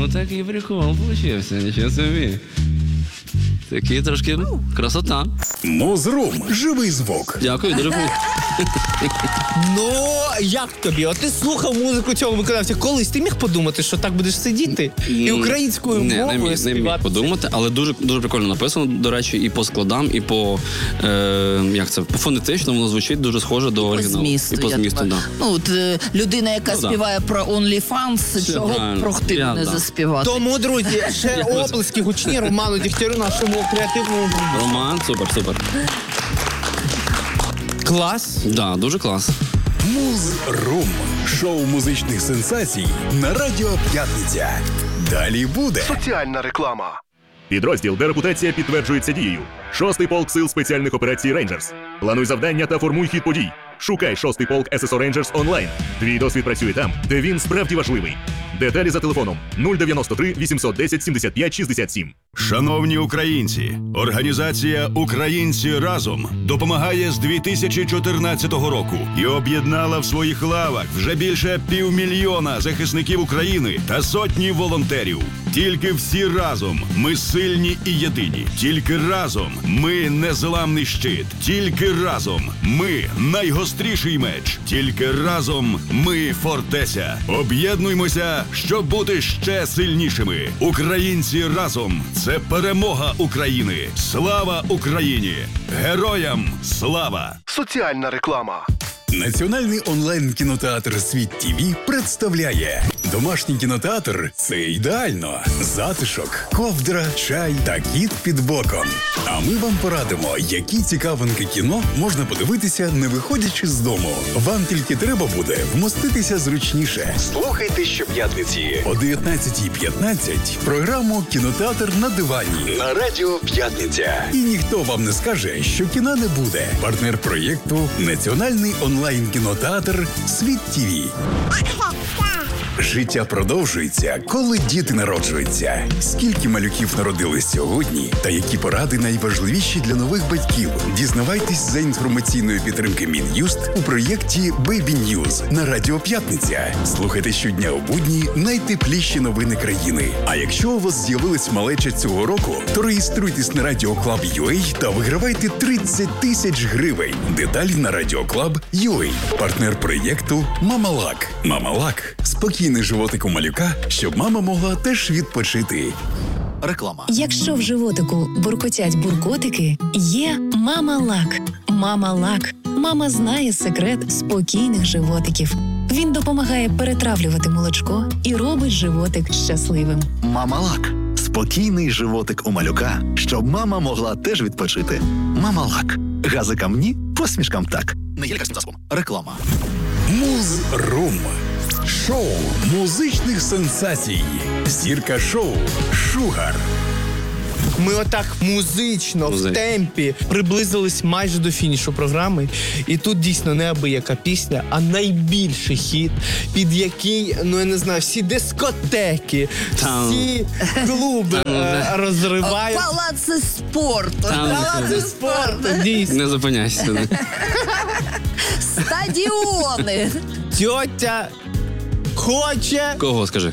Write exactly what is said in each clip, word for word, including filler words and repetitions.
Ну такий прикол получився, нічого собі. Такий трошки красота. Мозрум. Живий звук. Дякую, дуже приємно. Ну, як тобі? От ти слухав музику цього виконавця. Колись ти міг подумати, що так будеш сидіти і українською не, мовою не міг, співати? не міг подумати, але дуже, дуже прикольно написано, до речі, і по складам, і по, е, як це, по фонетичному воно звучить дуже схоже до оригіналу. Змісту, І по я змісту, думаю. да. Ну, от, е, людина, яка Ну, да. співає про OnlyFans, чого правильно. про хтиву Я, не да. заспівати? Тому, друзі, ще оплески гучні Роману Дігтярю, нашому креативному продюсеру. Роман, супер, супер. Клас. Да, дуже клас. Музрум. Шоу музичних сенсацій на Радіо П'ятниця. Далі буде. Соціальна реклама. Підрозділ, де репутація підтверджується дією. Шостий полк сил спеціальних операцій «Рейнджерс». Плануй завдання та формуй хід подій. Шукай шостий полк ес ес о «Рейнджерс» онлайн. Твій досвід працює там, де він справді важливий. Деталі за телефоном нуль дев'яносто три вісімсот десять сімдесят п'ять шістдесят сім. Шановні українці, організація «Українці разом» допомагає з дві тисячі чотирнадцятого року і об'єднала в своїх лавах вже більше півмільйона захисників України та сотні волонтерів. Тільки всі разом ми сильні і єдині. Тільки разом ми незламний щит. Тільки разом ми найгостріший меч. Тільки разом ми фортеця. Об'єднуймося, щоб бути ще сильнішими. Українці разом – це перемога України. Слава Україні! Героям слава! Соціальна реклама. Національний онлайн-кінотеатр «Світ ТІВІ» представляє домашній кінотеатр – це ідеально. Затишок, ковдра, чай та кіт під боком. А ми вам порадимо, які цікавинки кіно можна подивитися, не виходячи з дому. Вам тільки треба буде вмоститися зручніше. Слухайте щоп'ятниці о дев'ятнадцятій п'ятнадцять програму «Кінотеатр на дивані» на Радіо П'ятниця. І ніхто вам не скаже, що кіна не буде. Партнер проєкту – Національний онлайн-кінотеатр «Світ ТІВІ». Життя продовжується, коли діти народжуються. Скільки малюків народились сьогодні та які поради найважливіші для нових батьків? Дізнавайтесь за інформаційної підтримки Мін'юст у проєкті Baby News на Радіо П'ятниця. Слухайте щодня у будні найтепліші новини країни. А якщо у вас з'явилась малеча цього року, то реєструйтесь на Radio Club точка ю а та вигравайте тридцять тисяч гривень. Деталі на Radio Club точка ю а. Партнер проєкту Мамалак. Мамалак – спокійний животик у малюка, щоб мама могла теж відпочити. Реклама. Якщо в животику буркотять буркотики, є Мама-Лак. Мама-Лак. Мама знає секрет спокійних животиків. Він допомагає перетравлювати молочко і робить животик щасливим. Мама-Лак. Спокійний животик у малюка, щоб мама могла теж відпочити. Мама-Лак. Газикам ні, посмішкам так. Не є лікарським засобом. Реклама. Музрум. Шоу музичних сенсацій. Зірка шоу «Шугар». Ми отак музично, Музично. в темпі приблизились майже до фінішу програми. І тут дійсно неабияка пісня, а найбільший хіт, під який, ну я не знаю, всі дискотеки, Там. всі клуби е, розривають. Палаци спорту. Там. Палаци спорту, дійсно. Не зупиняйся. Стадіони. Тьотя хоче... Кого, скажи?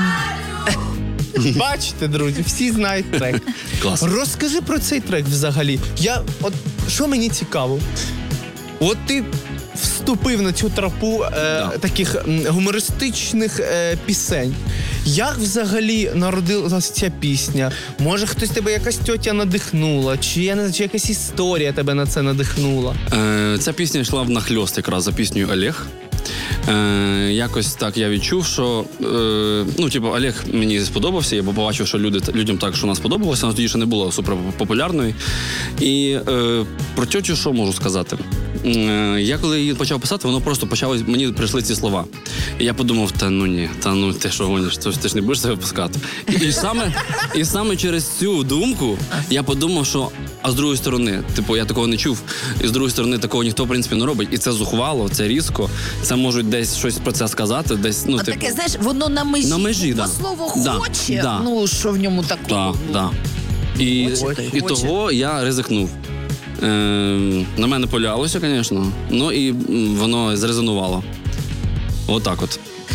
Бачите, друзі, всі знають трек. Клас. Розкажи про цей трек взагалі. Я, от, що мені цікаво? От ти вступив на цю тропу е, Да. таких м, гумористичних е, пісень. Як взагалі народилася ця пісня? Може, хтось тебе якась тьотя надихнула? Чи, я не знаю, чи якась історія тебе на це надихнула? Е, ця пісня йшла в нахльост якраз за піснею «Олег». Е, якось так я відчув, що е, ну, типу, Олег мені сподобався, я побачив, що люди, людям так, що вона сподобалася, вона тоді ще не була суперпопулярною. І е, про тьотю що можу сказати? Е, я коли її почав писати, воно просто почало, мені прийшли ці слова. І я подумав, та ну ні, та ну ти що гониш, ти ж не будеш це випускати. І, і, саме, і саме через цю думку я подумав, що а з другої сторони, типу, я такого не чув, і з другої сторони такого ніхто, в принципі, не робить. І це зухвало, це різко, це можуть десь щось про це сказати, десь, ну, А типу... таке, знаєш, воно на межі. На межі, Бо да. слово Да, «хоче», да. ну, що в ньому Так, такого? так. Да. І, Хоче, і хоче. того я ризикнув. Е, на мене полялося, звісно, ну і м, воно зрезонувало. Отак от.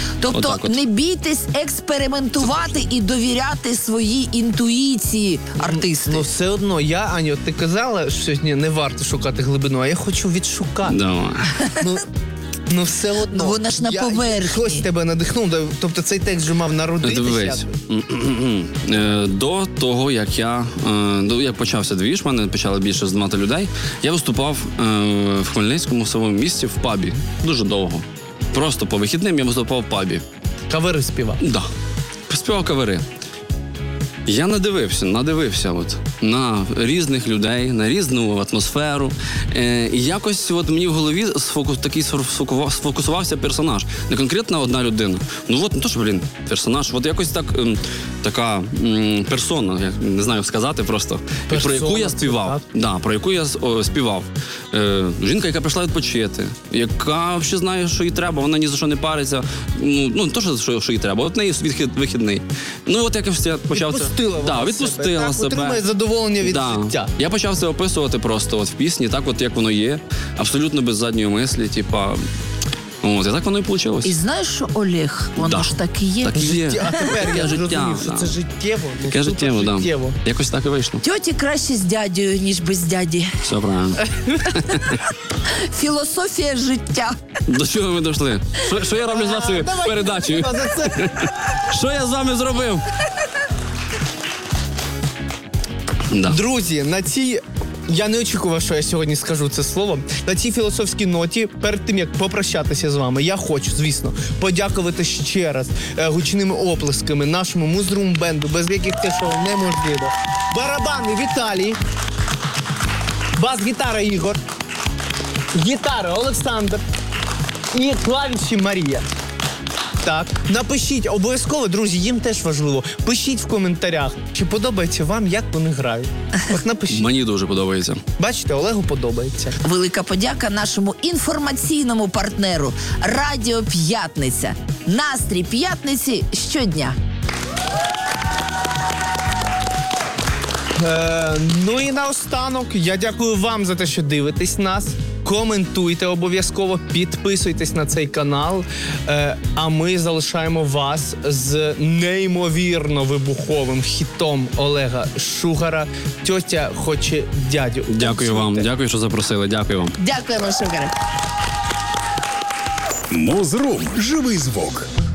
Тобто Отак от. не бійтесь експериментувати і довіряти своїй інтуїції, артисти. Ну все одно, я, Аню, ти казала, що сьогодні не варто шукати глибину, а я хочу відшукати. Давай. Ну, ну все одно. Ну, вона ж на Я- поверхні. Щось тебе надихнув, да, тобто цей текст же мав народитися. Дивись, Е, до того, як я е, до як почався двіж, мене почали більше знімати людей. Я виступав е, в Хмельницькому, в своєму місті, в пабі. Дуже довго. Просто по вихідним я виступав в пабі. Кавери співав. Да. Співав кавери. Я надивився, надивився от, на різних людей, на різну атмосферу. Е, і якось от мені в голові сфокус, такий сфокував- сфокусувався персонаж. Не конкретно одна людина. Ну от, не то, що, блін, персонаж. От якось так, ем, така ем, персона, я не знаю, як сказати просто, Персона, про яку я це співав. Да, про яку я о, співав. Е, жінка, яка прийшла відпочити, яка взагалі знає, що їй треба, вона ні за що не париться. Ну, ну не то, що, що їй треба, от в неї відхід, вихідний. Ну от якось я почав це. Відпустила вона Да, себе, відпустила так, себе. отримує задоволення від Да. життя. Я почав це описувати просто от в пісні, так от як воно є, абсолютно без задньої мислі, типа. От, і так воно і вийшло. І знаєш, що, Олег, воно Да. ж так і є. Так і є. А тепер я Таке зрозумів, що да. це життєво. Ну, Таке супер життєво, да. життєво. Якось так і вийшло. Тьоті краще з дядею, ніж без дяді. Все правильно. Філософія життя. До чого ми дійшли? Що, що я роблю з вашою Давай, передачею? за це. Що я з вами зробив? Да. Друзі, на цій. Я не очікував, що я сьогодні скажу це слово. На цій філософській ноті, перед тим як попрощатися з вами, я хочу, звісно, подякувати ще раз е, гучними оплесками нашому музрум-бенду, без яких те шоу неможливо. Барабани Віталій, бас-гітара Ігор, гітара Олександр і клавіші Марія. Так, напишіть обов'язково, друзі, їм теж важливо. Пишіть в коментарях, чи подобається вам, як вони грають. От напишіть. Мені дуже подобається. Бачите, Олегу подобається. Велика подяка нашому інформаційному партнеру Радіо П'ятниця. Настрій п'ятниці щодня. Е, ну і наостанок, я дякую вам за те, що дивитесь нас. Коментуйте обов'язково, підписуйтесь на цей канал. Е, а ми залишаємо вас з неймовірно вибуховим хітом Олега Шугара «Тьотя хоче дядю». Дякую вам, дякую, що запросили. Дякую вам. Дякуємо, Шугаре. Музрум. Живий звук.